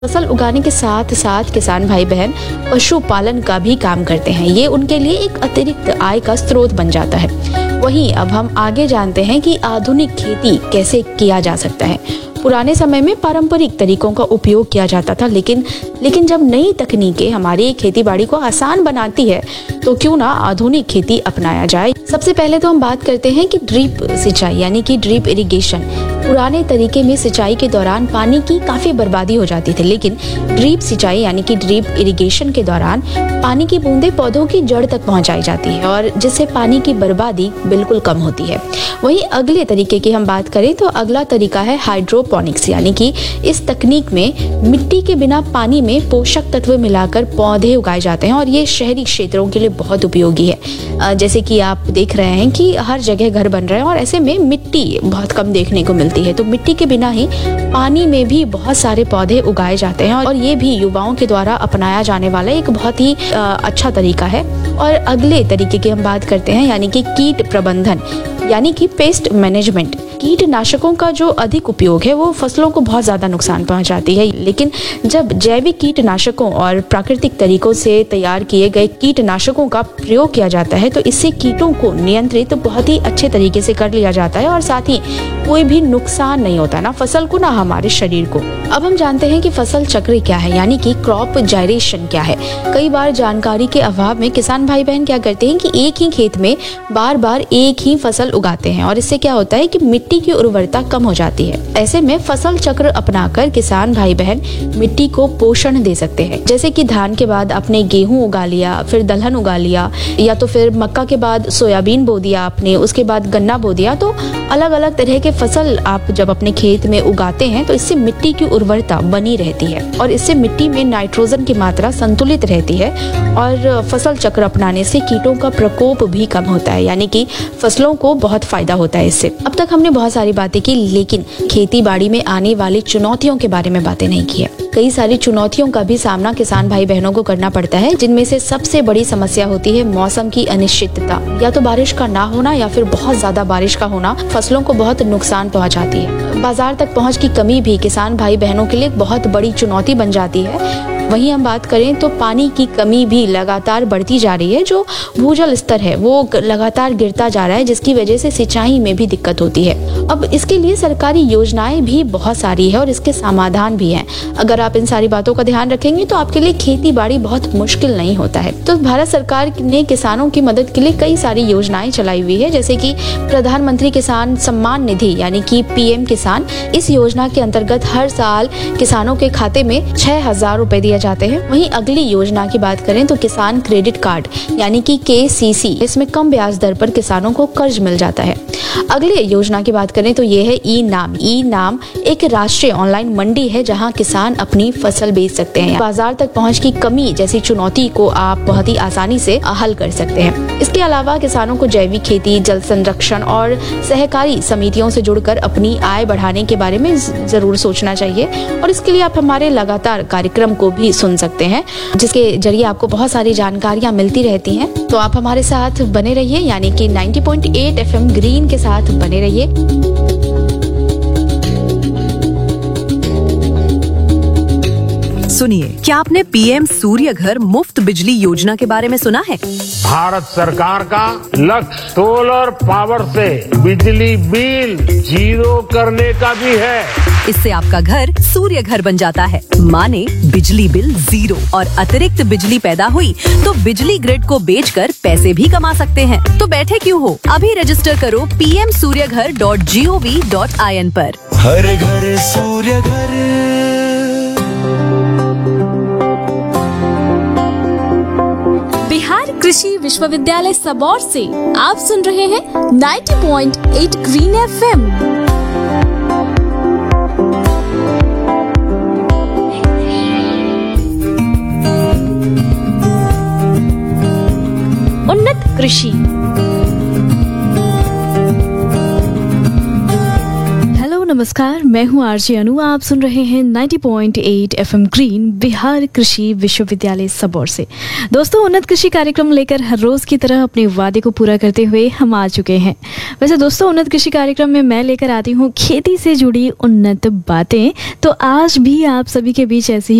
फसल उगाने के साथ साथ किसान भाई बहन पशुपालन का भी काम करते हैं। ये उनके लिए एक अतिरिक्त आय का स्रोत बन जाता है। वहीं अब हम आगे जानते हैं कि आधुनिक खेती कैसे किया जा सकता है। पुराने समय में पारंपरिक तरीकों का उपयोग किया जाता था, लेकिन जब नई तकनीकें हमारी खेती बाड़ी को आसान बनाती है तो क्यों ना आधुनिक खेती अपनाया जाए। सबसे पहले तो हम बात करते हैं कि ड्रिप सिंचाई यानी कि ड्रिप इरिगेशन। पुराने तरीके में सिंचाई के दौरान पानी की काफी बर्बादी हो जाती थी, लेकिन ड्रिप सिंचाई यानी कि ड्रिप इरिगेशन के दौरान पानी की बूंदें पौधों की जड़ तक पहुंचाई जाती है और जिससे पानी की बर्बादी बिल्कुल कम होती है। वहीं अगले तरीके की हम बात करें तो अगला तरीका है हाइड्रोपोनिक्स, यानी कि इस तकनीक में मिट्टी के बिना पानी में पोषक तत्व मिलाकर पौधे उगाए जाते हैं और ये शहरी क्षेत्रों के लिए बहुत उपयोगी है। जैसे कि आप देख रहे हैं कि हर जगह घर बन रहे हैं और ऐसे में मिट्टी बहुत कम देखने को मिलती है, तो मिट्टी के बिना ही पानी में भी बहुत सारे पौधे उगाए जाते हैं और ये भी युवाओं के द्वारा अपनाया जाने वाला एक बहुत ही अच्छा तरीका है। और अगले तरीके की हम बात करते हैं यानी कि कीट प्रबंधन यानी कि पेस्ट मैनेजमेंट। कीटनाशकों का जो अधिक उपयोग है वो फसलों को बहुत ज्यादा नुकसान पहुंचाती है, लेकिन जब जैविक कीटनाशकों और प्राकृतिक तरीकों से तैयार किए गए कीटनाशकों का प्रयोग किया जाता है तो इससे कीटों को नियंत्रित बहुत ही अच्छे तरीके से कर लिया जाता है और साथ ही कोई भी नुकसान नहीं होता ना फसल को ना हमारे शरीर को। अब हम जानते हैं कि फसल चक्र क्या है यानी कि क्रॉप जायरेशन क्या है। कई बार जानकारी के अभाव में किसान भाई बहन क्या करते हैं कि एक ही खेत में बार बार एक ही फसल उगाते हैं और इससे क्या होता है कि मिट्टी की उर्वरता कम हो जाती है। ऐसे में फसल चक्र अपनाकर किसान भाई बहन मिट्टी को पोषण दे सकते हैं। जैसे कि धान के बाद आपने गेहूं उगा लिया, फिर दलहन उगा लिया, या तो फिर मक्का के बाद सोयाबीन बो दिया आपने, उसके बाद गन्ना बो दिया। तो अलग अलग तरह के फसल आप जब अपने खेत में उगाते हैं तो इससे मिट्टी की उर्वरता बनी रहती है और इससे मिट्टी में नाइट्रोजन की मात्रा संतुलित रहती है और फसल चक्र अपनाने से कीटों का प्रकोप भी कम होता है, यानी कि फसलों को बहुत फायदा होता है इससे। अब तक हमने बहुत सारी बातें की, लेकिन खेती बाड़ी में आने वाली चुनौतियों के बारे में बातें नहीं की है। कई सारी चुनौतियों का भी सामना किसान भाई बहनों को करना पड़ता है, जिनमें से सबसे बड़ी समस्या होती है मौसम की अनिश्चितता। या तो बारिश का ना होना या फिर बहुत ज्यादा बारिश का होना फसलों को बहुत नुकसान पहुंचाती है। बाजार तक पहुंच की कमी भी किसान भाई बहनों के लिए बहुत बड़ी चुनौती बन जाती है। वहीं हम बात करें तो पानी की कमी भी लगातार बढ़ती जा रही है। जो भूजल स्तर है वो लगातार गिरता जा रहा है, जिसकी वजह से सिंचाई में भी दिक्कत होती है। अब इसके लिए सरकारी योजनाएं भी बहुत सारी है और इसके समाधान भी हैं। अगर आप इन सारी बातों का ध्यान रखेंगे तो आपके लिए खेती बाड़ी बहुत मुश्किल नहीं होता है। तो भारत सरकार ने किसानों की मदद के लिए कई सारी योजनाएं चलाई हुई है, जैसे कि प्रधानमंत्री किसान सम्मान निधि यानी कि PM किसान। इस योजना के अंतर्गत हर साल किसानों के खाते में 6,000 रुपए दिए जाते हैं। वहीं अगली योजना की बात करें तो किसान क्रेडिट कार्ड यानी कि KCC, इसमें कम ब्याज दर पर किसानों को कर्ज मिल जाता है। अगले योजना की बात करें तो ये है ई-नाम एक राष्ट्रीय ऑनलाइन मंडी है जहां किसान अपनी फसल बेच सकते हैं। बाजार तक पहुंच की कमी जैसी चुनौती को आप बहुत ही आसानी से हल कर सकते हैं। इसके अलावा किसानों को जैविक खेती, जल संरक्षण और सहकारी समितियों से जुड़कर अपनी आय बढ़ाने के बारे में जरूर सोचना चाहिए और इसके लिए आप हमारे लगातार कार्यक्रम को भी सुन सकते हैं, जिसके जरिए आपको बहुत सारी जानकारियां मिलती रहती हैं। तो आप हमारे साथ बने रहिए, यानी कि 90.8 FM ग्रीन के साथ बने रहिए। सुनिए, क्या आपने PM सूर्य घर मुफ्त बिजली योजना के बारे में सुना है? भारत सरकार का लक्ष्य सोलर पावर से बिजली बिल 0 करने का भी है। इससे आपका घर सूर्य घर बन जाता है, माने बिजली बिल 0 और अतिरिक्त बिजली पैदा हुई तो बिजली ग्रिड को बेचकर पैसे भी कमा सकते हैं। तो बैठे क्यों हो, अभी रजिस्टर करो pmsuryaghar.gov.in पर। हर घर सूर्य घर। बिहार कृषि विश्वविद्यालय सबौर से आप सुन रहे हैं 90.8 ग्रीन FM। उन्नत कृषि। हेलो नमस्कार, मैं हूं आरजे अनु। आप सुन रहे हैं 90.8 एफएम ग्रीन बिहार कृषि विश्वविद्यालय सबौर से। दोस्तों, उन्नत कृषि कार्यक्रम लेकर हर रोज की तरह अपने वादे को पूरा करते हुए हम आ चुके हैं। वैसे दोस्तों, उन्नत कृषि कार्यक्रम में मैं लेकर आती हूं खेती से जुड़ी उन्नत बातें। तो आज भी आप सभी के बीच ऐसी ही